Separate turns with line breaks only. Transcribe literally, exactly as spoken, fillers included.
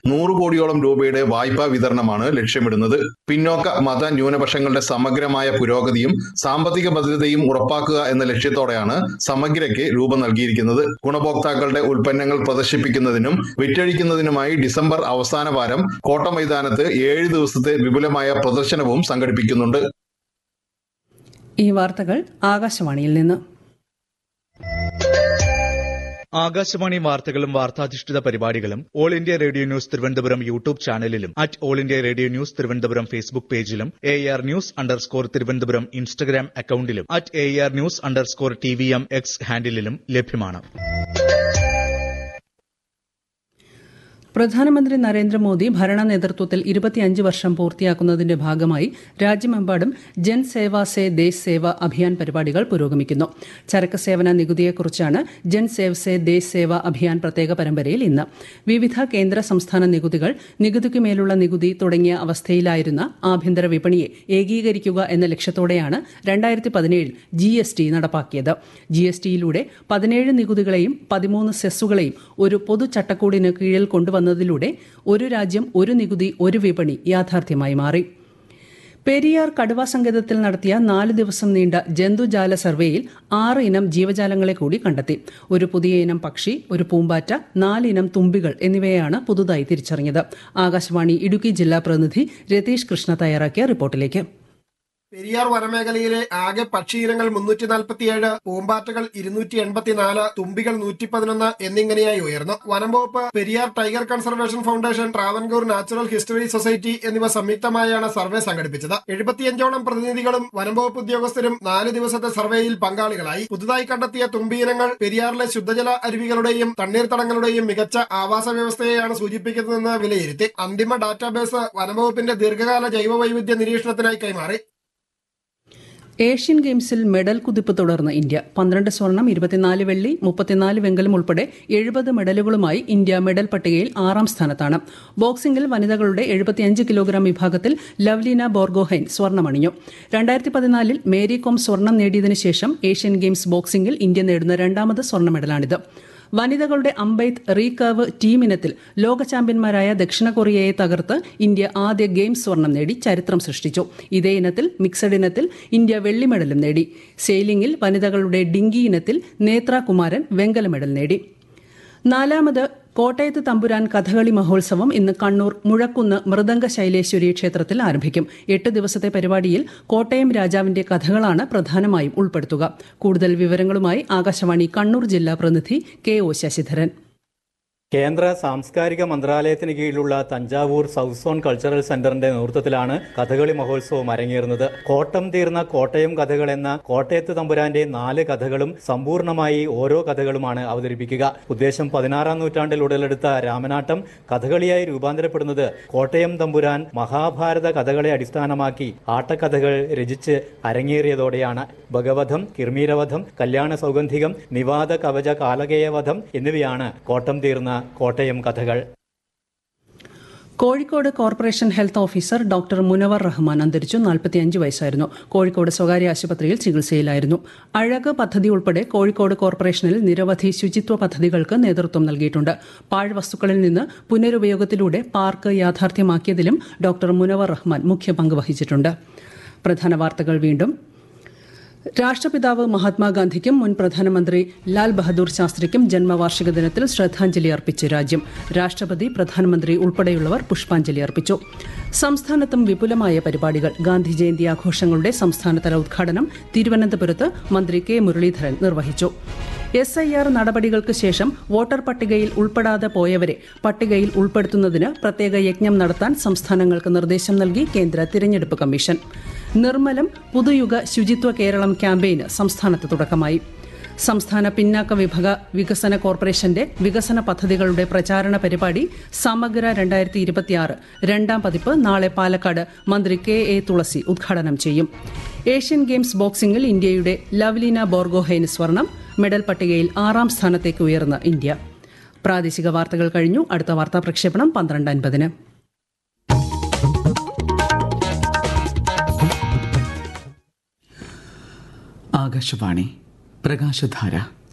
നൂറ് കോടിയോളം രൂപയുടെ വായ്പാ വിതരണമാണ് ലക്ഷ്യമിടുന്നത്. പിന്നോക്ക മത ന്യൂനപക്ഷങ്ങളുടെ സമഗ്രമായ പുരോഗതിയും സാമ്പത്തിക ഭദ്രതയും ഉറപ്പാക്കുക എന്ന ലക്ഷ്യത്തോടെയാണ് സമഗ്രയ്ക്ക് രൂപം നൽകിയിരിക്കുന്നത്. ഗുണഭോക്താക്കളുടെ ഉൽപ്പന്നങ്ങൾ പ്രദർശിപ്പിക്കുന്നതിനും വിറ്റഴിക്കുന്നതിനുമായി ഡിസംബർ അവസാന വാരം കോട്ട മൈതാനത്ത് ഏഴ് ദിവസത്തെ വിപുലമായ പ്രദർശനവും സംഘടിപ്പിക്കുന്നുണ്ട്.
ഈ വാർത്തകൾ ആകാശവാണിയിൽ നിന്ന്.
ആകാശവാണി വാർത്തകളും വാർത്താധിഷ്ഠിത പരിപാടികളും all India radio news Thiruvananthapuram YouTube ചാനലിലും at all India radio news Thiruvananthapuram Facebook പേജിലും A R news underscore Thiruvananthapuram Instagram അക്കൌണ്ടിലും at A R news underscore T V M X ഹാൻഡിലും ലഭ്യമാണ്.
പ്രധാനമന്ത്രി നരേന്ദ്രമോദി ഭരണ നേതൃത്വത്തിൽ ഇരുപത്തിയഞ്ച് വർഷം പൂർത്തിയാക്കുന്നതിന്റെ ഭാഗമായി രാജ്യമെമ്പാടും ജൻ സേവ സേ ദേശ് സേവ അഭിയാൻ പരിപാടികൾ പുരോഗമിക്കുന്നു. ചരക്ക് സേവന നികുതിയെക്കുറിച്ചാണ് ജൻ സേവ് സേ ദേശ് സേവ അഭിയാൻ പ്രത്യേക പരമ്പരയിൽ ഇന്ന്. വിവിധ കേന്ദ്ര സംസ്ഥാന നികുതികൾ, നികുതിക്കുമേലുള്ള നികുതി തുടങ്ങിയ അവസ്ഥയിലായിരുന്ന ആഭ്യന്തര വിപണിയെ ഏകീകരിക്കുക എന്ന ലക്ഷ്യത്തോടെയാണ് രണ്ടായിരത്തി പതിനേഴിൽ ജി എസ് ടി നടപ്പാക്കിയത്. ജി എസ് ടിയിലൂടെ പതിനേഴ് നികുതികളെയും പതിമൂന്ന് സെസ്സുകളെയും ഒരു പൊതു ചട്ടക്കൂടിന് കീഴിൽ കൊണ്ടുവന്നു ിലൂടെ ഒരു രാജ്യം ഒരു നികുതി ഒരു വിപണി യാഥാർത്ഥ്യമായി മാറി. പെരിയാർ കടുവ സങ്കേതത്തിൽ നടത്തിയ നാല് ദിവസം നീണ്ട ജന്തുജാല സർവേയിൽ ആറ് ഇനം ജീവജാലങ്ങളെ കൂടി കണ്ടെത്തി. ഒരു പുതിയ ഇനം പക്ഷി, ഒരു പൂമ്പാറ്റ, നാല് ഇനം തുമ്പികൾ എന്നിവയെയാണ് പുതുതായി തിരിച്ചറിഞ്ഞത്. ആകാശവാണി ഇടുക്കി ജില്ലാ പ്രതിനിധി രതീഷ് കൃഷ്ണ തയ്യാറാക്കിയ റിപ്പോർട്ടിലേക്ക്.
പെരിയാർ വനമേഖലയിലെ ആകെ പക്ഷിയിനങ്ങൾ മുന്നൂറ്റി നാൽപ്പത്തിയേഴ്, പൂമ്പാറ്റകൾ ഇരുന്നൂറ്റി എൺപത്തിനാല്, തുമ്പികൾ നൂറ്റി പതിനൊന്ന് എന്നിങ്ങനെയായി ഉയർന്നു. വനം വകുപ്പ്, Periyar tiger conservation foundation, Travancore natural history society എന്നിവ സംയുക്തമായാണ് സർവേ സംഘടിപ്പിച്ചത്. എഴുപത്തിയഞ്ചോളം പ്രതിനിധികളും വനം വകുപ്പ് ഉദ്യോഗസ്ഥരും നാല് ദിവസത്തെ സർവേയിൽ പങ്കാളികളായി. പുതുതായി കണ്ടെത്തിയ തുമ്പിയിനങ്ങൾ പെരിയാറിലെ ശുദ്ധജല അരുവികളുടെയും തണ്ണീർത്തടങ്ങളുടെയും മികച്ച ആവാസ വ്യവസ്ഥയെയാണ് സൂചിപ്പിക്കുന്നതെന്ന് വിലയിരുത്തി. അന്തിമ ഡാറ്റാബേസ് വനംവകുപ്പിന്റെ ദീർഘകാല ജൈവവൈവിധ്യ നിരീക്ഷണത്തിനായി കൈമാറി.
ഏഷ്യൻ ഗെയിംസിൽ മെഡൽ കുതിപ്പ് തുടർന്ന് ഇന്ത്യ. പന്ത്രണ്ട് സ്വർണം, ഇരുപത്തിനാല് വെള്ളി, മുപ്പത്തിനാല് വെങ്കലം ഉൾപ്പെടെ എഴുപത് മെഡലുകളുമായി ഇന്ത്യ മെഡൽ പട്ടികയിൽ ആറാം സ്ഥാനത്താണ്. ബോക്സിംഗിൽ വനിതകളുടെ എഴുപത്തിയഞ്ച് കിലോഗ്രാം വിഭാഗത്തിൽ ലവ്ലീന ബോർഗോഹൈൻ സ്വർണ്ണമണിഞ്ഞു. രണ്ടായിരത്തി പതിനാലിൽ മേരി കോം സ്വർണം നേടിയതിനു ശേഷം ഏഷ്യൻ ഗെയിംസ് ബോക്സിംഗിൽ ഇന്ത്യ നേടുന്ന രണ്ടാമത് സ്വർണ്ണ മെഡലാണിത്. വനിതകളുടെ അമ്പെയ്ത്ത് റീകർവ് ടീം ഇനത്തിൽ ലോക ചാമ്പ്യന്മാരായ ദക്ഷിണ കൊറിയയെ തകർത്ത് ഇന്ത്യ ആദ്യ ഗെയിംസ് സ്വർണം നേടി ചരിത്രം സൃഷ്ടിച്ചു. ഇതേ ഇനത്തിൽ മിക്സഡ് ഇനത്തിൽ ഇന്ത്യ വെള്ളി മെഡലും നേടി. സെയിലിംഗിൽ വനിതകളുടെ ഡിങ്കി ഇനത്തിൽ നേത്ര കുമാരൻ വെങ്കല മെഡൽ നേടി. നാലാമത് കോട്ടയത്ത് തമ്പുരാൻ കഥകളി മഹോത്സവം ഇന്ന് കണ്ണൂർ മുഴക്കുന്ന് മൃദംഗ ശൈലേശ്വരി ക്ഷേത്രത്തിൽ ആരംഭിക്കും. എട്ട് ദിവസത്തെ പരിപാടിയിൽ കോട്ടയം രാജാവിന്റെ കഥകളാണ് പ്രധാനമായും ഉൾപ്പെടുത്തുക. കൂടുതൽ വിവരങ്ങളുമായി ആകാശവാണി കണ്ണൂർ ജില്ലാ പ്രതിനിധി കെ ഒ ശശിധരൻ.
കേന്ദ്ര സാംസ്കാരിക മന്ത്രാലയത്തിന് കീഴിലുള്ള തഞ്ചാവൂർ സൗത്ത് സോൺ കൾച്ചറൽ സെന്ററിന്റെ നേതൃത്വത്തിലാണ് കഥകളി മഹോത്സവം അരങ്ങേറുന്നത്. കോട്ടം തീർന്ന കോട്ടയം കഥകൾ എന്ന കോട്ടയത്ത് തമ്പുരാന്റെ നാല് കഥകളും സമ്പൂർണമായി ഓരോ കഥകളുമാണ് അവതരിപ്പിക്കുക. ഉദ്ദേശം പതിനാറാം നൂറ്റാണ്ടിൽ ഉടലെടുത്ത രാമനാട്ടം കഥകളിയായി രൂപാന്തരപ്പെടുന്നത് കോട്ടയം തമ്പുരാൻ മഹാഭാരത കഥകളെ അടിസ്ഥാനമാക്കി ആട്ടക്കഥകൾ രചിച്ച് അരങ്ങേറിയതോടെയാണ്. ഭഗവധം, കിർമീരവധം, കല്യാണ സൗഗന്ധികം, നിവാദ കവച കാലകേയവധം എന്നിവയാണ് കോട്ടം തീർന്ന കോട്ടയം കഥകൾ.
Kozhikode corporation health officer doctor Munavar Rahman അന്തരിച്ചു. നാൽപ്പത്തിയഞ്ച് വയസ്സായിരുന്നു. കോഴിക്കോട് സ്വകാര്യ ആശുപത്രിയിൽ ചികിത്സയിലായിരുന്നു. അഴക് പദ്ധതി ഉൾപ്പെടെ കോഴിക്കോട് കോർപ്പറേഷനിൽ നിരവധി ശുചിത്വ പദ്ധതികൾക്ക് നേതൃത്വം നൽകിയിട്ടുണ്ട്. പാഴ്വസ്തുക്കളിൽ നിന്ന് പുനരുപയോഗത്തിലൂടെ പാർക്ക് യാഥാർത്ഥ്യമാക്കിയതിലും ഡോക്ടർ മുനവർ റഹ്മാൻ മുഖ്യ പങ്ക് വഹിച്ചിട്ടുണ്ട്. പ്രധാന വാർത്തകൾ വീണ്ടും. രാഷ്ട്രപിതാവ് മഹാത്മാഗാന്ധിക്കും മുൻ പ്രധാനമന്ത്രി ലാൽ ബഹദൂർ ശാസ്ത്രിക്കും ജന്മവാർഷിക ദിനത്തിൽ ശ്രദ്ധാഞ്ജലി അർപ്പിച്ച് രാജ്യം. രാഷ്ട്രപതി, പ്രധാനമന്ത്രി ഉൾപ്പെടെയുള്ളവർ പുഷ്പാഞ്ജലി അർപ്പിച്ചു. സംസ്ഥാനത്തും വിപുലമായ പരിപാടികൾ. ഗാന്ധി ജയന്തി ആഘോഷങ്ങളുടെ സംസ്ഥാനതല ഉദ്ഘാടനം തിരുവനന്തപുരത്ത് മന്ത്രി കെ മുരളീധരൻ നിർവഹിച്ചു. എസ് ഐ ആർ നടപടികൾക്ക് ശേഷം വോട്ടർ പട്ടികയിൽ ഉൾപ്പെടാതെ പോയവരെ പട്ടികയിൽ ഉൾപ്പെടുത്തുന്നതിന് പ്രത്യേക യജ്ഞം നടത്താൻ സംസ്ഥാനങ്ങൾക്ക് നിർദ്ദേശം നൽകി കേന്ദ്ര തിരഞ്ഞെടുപ്പ് കമ്മീഷൻ. നിർമ്മലം പുതുയുഗ ശുചിത്വ കേരളം ക്യാമ്പയിന് സംസ്ഥാനത്ത് തുടക്കമായി. സംസ്ഥാന പിന്നാക്ക വിഭാഗ വികസന കോർപ്പറേഷന്റെ വികസന പദ്ധതികളുടെ പ്രചാരണ പരിപാടി സമഗ്ര രണ്ടായിരത്തി ഇരുപത്തിയാറ് രണ്ടാം പതിപ്പ് നാളെ പാലക്കാട് മന്ത്രി കെ എ തുളസി ഉദ്ഘാടനം ചെയ്യും. ഏഷ്യൻ ഗെയിംസ് ബോക്സിംഗിൽ ഇന്ത്യയുടെ ലവ്ലീന ബോർഗോഹൈന് സ്വർണം. മെഡൽ പട്ടികയിൽ ആറാം സ്ഥാനത്തേക്ക് ഉയർന്ന ഇന്ത്യ. പ്രാദേശിക വാർത്തകൾ കഴിഞ്ഞു. അടുത്ത വാർത്താ പ്രക്ഷേപണം പന്ത്രണ്ട് അൻപതിന്.
ആകാശവാണി പ്രകാശധാര